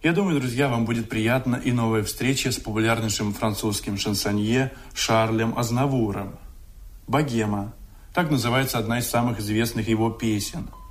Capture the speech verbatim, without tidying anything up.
Я думаю, друзья, вам будет приятна и новая встреча с популярнейшим французским шансонье Шарлем Азнавуром. «Богема» – так называется одна из самых известных его песен –